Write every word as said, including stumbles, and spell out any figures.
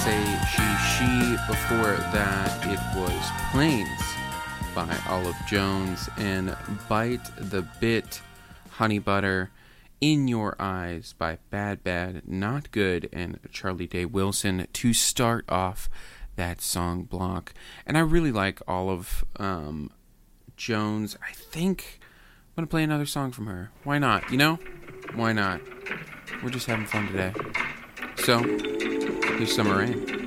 say She, She. Before that, it was Planes by Olive Jones, and Bite the Bit, Honey Butter, In Your Eyes by Bad Bad Not Good and Charlie Day Wilson to start off that song block. And I really like Olive um, Jones. I think I'm going to play another song from her. Why not? You know? Why not? We're just having fun today. So, here's Summer Rain.